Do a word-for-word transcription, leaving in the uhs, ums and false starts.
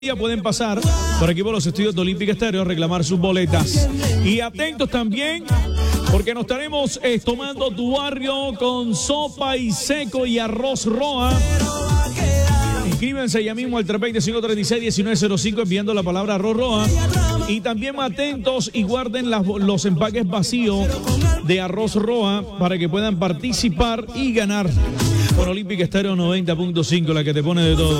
Ya pueden pasar por aquí por los estudios de Olímpica Estéreo a reclamar sus boletas. Y atentos también, porque nos estaremos eh, tomando tu barrio con sopa y seco y arroz roa. Inscríbanse ya mismo al tres dos cinco tres seis uno nueve cero cinco enviando la palabra arroz roa. Y también atentos y guarden las, los empaques vacíos de arroz roa para que puedan participar y ganar con Olímpica Estéreo noventa punto cinco, la que te pone de todo.